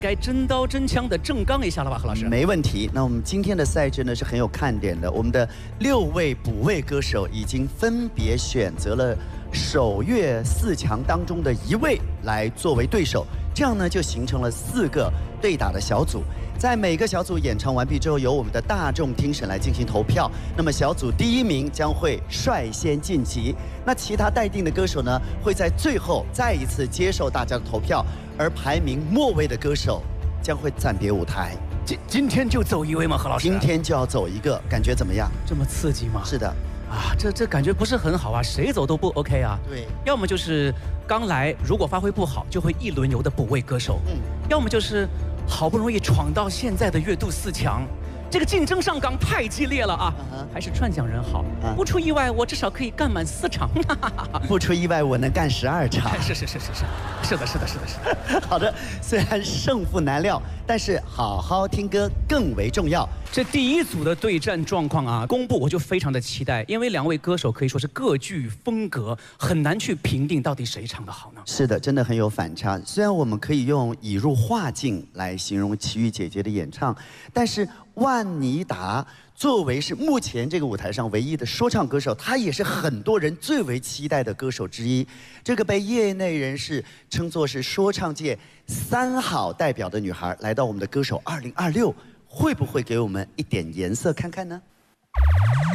该真刀真枪的正刚一下了吧，何老师？ 没问题。那我们今天的赛制呢是很有看点的，我们的6位补位歌手已经分别选择了首乐4强当中的1位来作为对手，这样呢就形成了4个对打的小组。在每个小组演唱完毕之后，由我们的大众听审来进行投票。那么小组第1名将会率先晋级，那其他待定的歌手呢会在最后再一次接受大家的投票，而排名末位的歌手将会暂别舞台。 今天就走1位吗，何老师？ 今天就要走一个，感觉怎么样？ 这么刺激吗？ 是的。 啊，这感觉不是很好啊，谁走都不 OK 啊。 对， 要么就是刚来，如果发挥不好，就会一轮游的补位歌手。要么就是好不容易闯到现在的月度4强，这个竞争上岗太激烈了啊！还是串讲人好，不出意外，我至少可以干满4场。 不出意外，我能干12场。 是的。 好的，虽然胜负难料，但是好好听歌更为重要。 这第1组的对战状况啊，公布我就非常的期待，因为2位歌手可以说是各具风格，很难去评定到底谁唱得好呢？ 是的，真的很有反差。虽然我们可以用以入画境来形容齐豫姐姐的演唱，但是万妮达作为是目前这个舞台上唯一的说唱歌手，她也是很多人最为期待的歌手之一。这个被业内人士称作是说唱界3好代表的女孩，来到我们的歌手2026，会不会给我们一点颜色看看呢？